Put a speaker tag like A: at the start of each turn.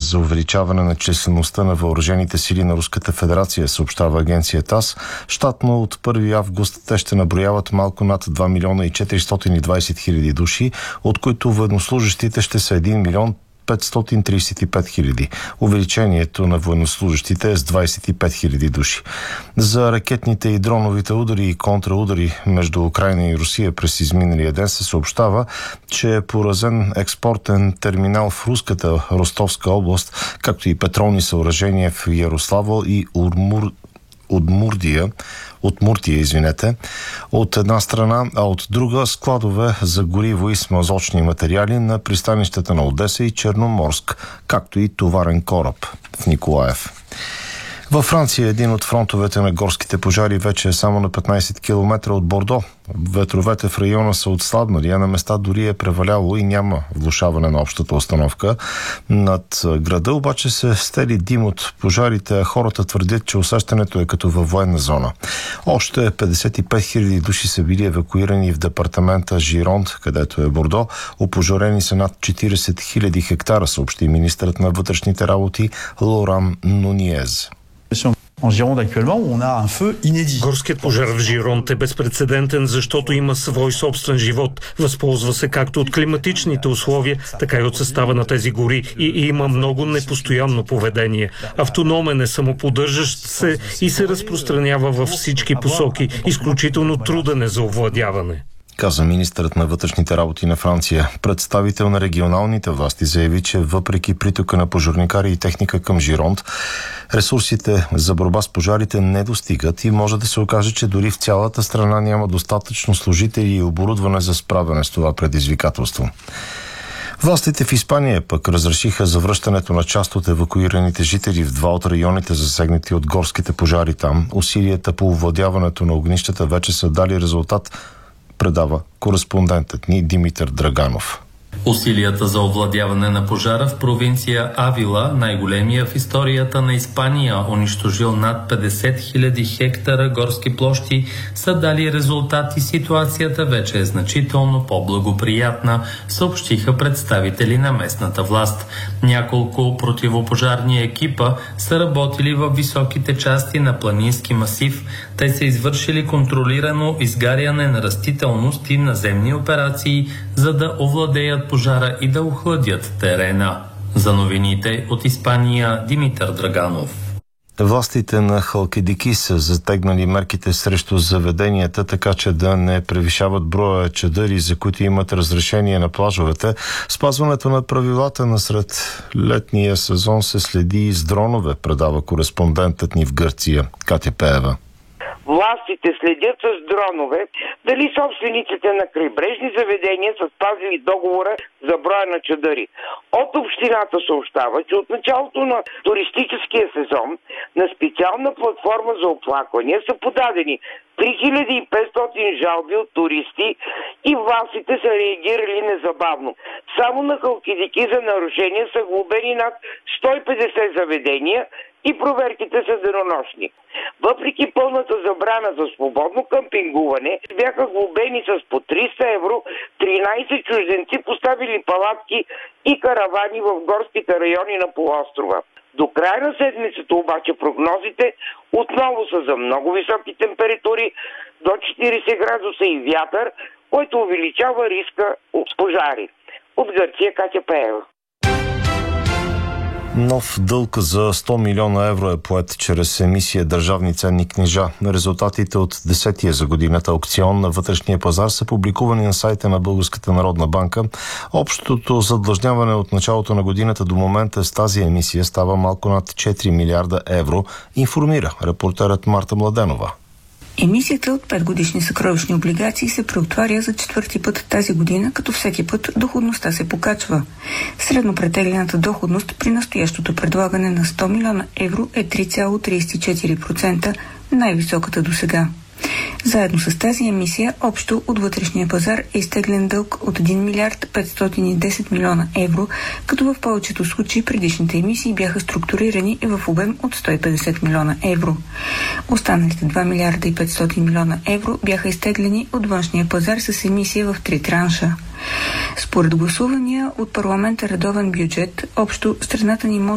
A: за увеличаване на числеността на въоръжените сили на Руската федерация, съобщава агенция ТАСС. Щатно от 1 август те ще наброяват малко над 2 милиона и 420 хиляди души, от които военнослужащите ще са 1 милион 535 хиляди. Увеличението на военнослужащите е с 25 хиляди души. За ракетните и дроновите удари и контраудари между Украйна и Русия през изминалия ден се съобщава, че е поразен експортен терминал в руската Ростовска област, както и петролни съоръжения в Ярославъл и Удмуртия, от една страна, а от друга складове за гориво и смазочни материали на пристанищата на Одеса и Черноморск, както и товарен кораб в Николаев. Във Франция един от фронтовете на горските пожари вече е само на 15 км от Бордо. Ветровете в района са отслабнали, а на места дори е преваляло и няма влошаване на общата установка. Над града обаче се стели дим от пожарите, а хората твърдят, че усещането е като във военна зона. Още 55 000 души са били евакуирани в департамента Жиронт, където е Бордо. Опожарени са над 40 000 хектара, съобщи министърът на вътрешните работи Лоран Нуниез.
B: Горският пожар в Жиронт е безпрецедентен, защото има свой собствен живот. Възползва се както от климатичните условия, така и от състава на тези гори и има много непостоянно поведение. Автономен е, самоподдържащ се и се разпространява във всички посоки. Изключително труден е за овладяване,
A: каза министърът на вътрешните работи на Франция. Представител на регионалните власти заяви, че въпреки притока на пожарникари и техника към Жиронт, ресурсите за борба с пожарите не достигат и може да се окаже, че дори в цялата страна няма достатъчно служители и оборудване за справяне с това предизвикателство. Властите в Испания пък разрешиха завръщането на част от евакуираните жители в два от районите, засегнати от горските пожари там. Усилията по овладяването на огнищата вече са дали резултат, предава кореспондентът ни Димитър Драганов.
C: Усилията за овладяване на пожара в провинция Авила, най-големия в историята на Испания, унищожил над 50 000 хектара горски площи, са дали резултат и ситуацията вече е значително по-благоприятна, съобщиха представители на местната власт. Няколко противопожарни екипа са работили във високите части на планински масив. Те са извършили контролирано изгаряне на растителност и наземни операции, за да овладеят пожара и да охладят терена. За новините от Испания, Димитър Драганов.
A: Властите на Халкидики са затегнали мерките срещу заведенията, така че да не превишават броя чадъри, за които имат разрешение на плажовете. Спазването на правилата насред летния сезон се следи и с дронове, предава кореспондентът ни в Гърция, Катя Пеева.
D: Властите следят с дронове дали собствениците на крайбрежни заведения са спазили договора за броя на чадъри. От общината съобщава, че от началото на туристическия сезон на специална платформа за оплаквания са подадени 3500 жалби от туристи и властите са реагирали незабавно. Само на Халкидики за нарушения са глобени над 150 заведения и проверките са денонощни. Въпреки пълната забрана за свободно къмпингуване, бяха глобени с по 300 евро 13 чужденци, поставили палатки и каравани в горските райони на полуострова. До края на седмицата обаче прогнозите отново са за много високи температури, до 40 градуса и вятър, който увеличава риска от пожари. От Гърция, Катя Пеева.
A: Нов дълг за 100 милиона евро е поет чрез емисия държавни ценни книжа. Резултатите от 10-тия за годината аукцион на вътрешния пазар са публикувани на сайта на Българската народна банка. Общото задлъжняване от началото на годината до момента с тази емисия става малко над 4 милиарда евро, информира репортерът Марта Младенова.
E: Емисията от 5-годишни съкровищни облигации се преотваря за четвърти път тази година, като всеки път доходността се покачва. Средно претеглената доходност при настоящото предлагане на 100 милиона евро е 3,34%, най-високата досега. Заедно с тази емисия, общо от вътрешния пазар е изтеглен дълг от 1 милиард 510 милиона евро, като в повечето случаи предишните емисии бяха структурирани в обем от 150 милиона евро. Останалите 2 милиарда и 500 милиона евро бяха изтеглени от външния пазар с емисия в 3 транша. Според гласувания от парламента редовен бюджет, общо страната ни може